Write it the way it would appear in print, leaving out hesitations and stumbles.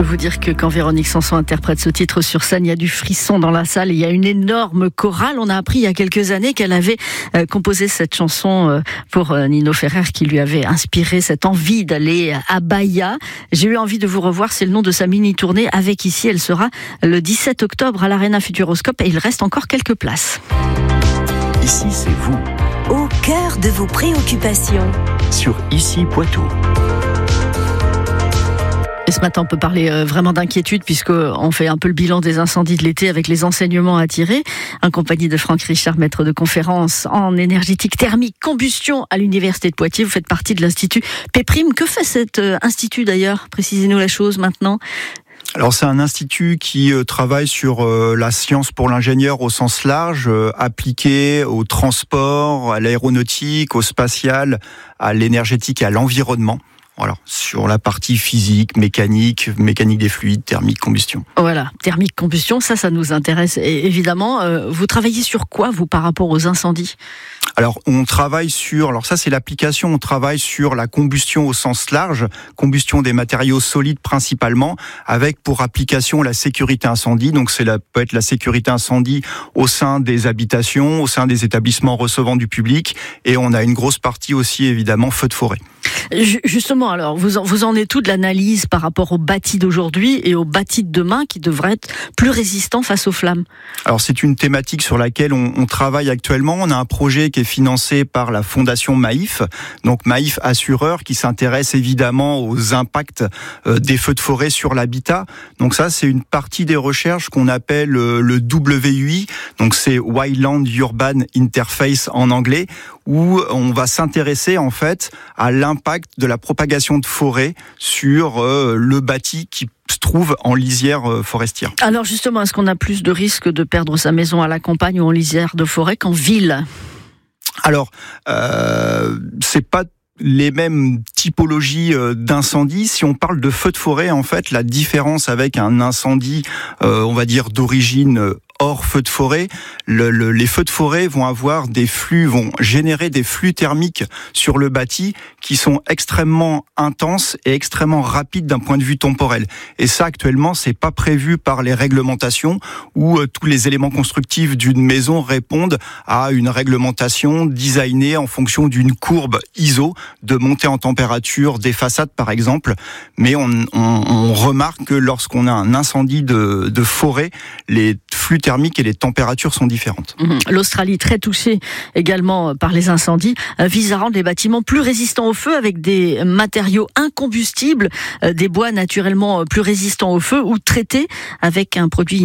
peux vous dire que quand Véronique Sanson interprète ce titre sur scène, il y a du frisson dans la salle, il y a une énorme chorale. On a appris il y a quelques années qu'elle avait composé cette chanson pour Nino Ferrer, qui lui avait inspiré cette envie d'aller à Bahia. J'ai eu envie de vous revoir, c'est le nom de sa mini-tournée avec Ici. Elle sera le 17 octobre à l'Arena Futuroscope et il reste encore quelques places. Ici, c'est vous. Au cœur de vos préoccupations. Sur Ici Poitou. Et ce matin, on peut parler vraiment d'inquiétude puisqu'on fait un peu le bilan des incendies de l'été avec les enseignements à tirer. En compagnie de Franck Richard, maître de conférence en énergétique thermique combustion à l'Université de Poitiers. Vous faites partie de l'Institut Péprime. Que fait cet institut d'ailleurs ? Précisez-nous la chose maintenant. Alors c'est un institut qui travaille sur la science pour l'ingénieur au sens large, appliquée au transport, à l'aéronautique, au spatial, à l'énergétique et à l'environnement. Voilà, sur la partie physique, mécanique des fluides, thermique, combustion. Voilà, thermique, combustion, ça nous intéresse évidemment. Vous travaillez sur quoi, vous, par rapport aux incendies ? Alors, on travaille sur, ça c'est l'application, on travaille sur la combustion au sens large, combustion des matériaux solides principalement, avec pour application la sécurité incendie. Donc, peut être la sécurité incendie au sein des habitations, au sein des établissements recevant du public, et on a une grosse partie aussi évidemment feu de forêt. Justement, alors, vous en êtes où de l'analyse par rapport aux bâtis d'aujourd'hui et aux bâtis de demain qui devraient être plus résistants face aux flammes ? Alors, c'est une thématique sur laquelle on travaille actuellement. On a un projet qui est financé par la fondation Maïf, donc Maïf Assureur, qui s'intéresse évidemment aux impacts des feux de forêt sur l'habitat. Donc ça, c'est une partie des recherches qu'on appelle le WUI, donc c'est Wildland Urban Interface en anglais, où on va s'intéresser en fait à l'impact de la propagation de forêt sur le bâti qui se trouve en lisière forestière. Alors justement, est-ce qu'on a plus de risques de perdre sa maison à la campagne ou en lisière de forêt qu'en ville ? Alors, c'est pas les mêmes typologies d'incendie. Si on parle de feu de forêt, en fait, la différence avec un incendie, on va dire d'origine hors feu de forêt, les feux de forêt vont générer des flux thermiques sur le bâti qui sont extrêmement intenses et extrêmement rapides d'un point de vue temporel. Et ça, actuellement, c'est pas prévu par les réglementations où tous les éléments constructifs d'une maison répondent à une réglementation designée en fonction d'une courbe ISO de montée en température des façades, par exemple. Mais on remarque que lorsqu'on a un incendie de forêt, les flux thermiques et les températures sont différentes. L'Australie, très touchée également par les incendies, vise à rendre les bâtiments plus résistants au feu avec des matériaux incombustibles, des bois naturellement plus résistants au feu ou traités avec un produit